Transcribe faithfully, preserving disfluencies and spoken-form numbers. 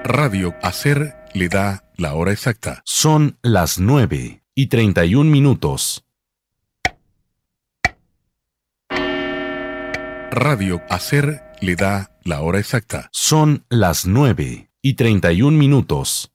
Radio Hacer le da la hora exacta. Son las nueve y treinta y un minutos. Radio Hacer le da la hora exacta. Son las nueve y treinta y un minutos.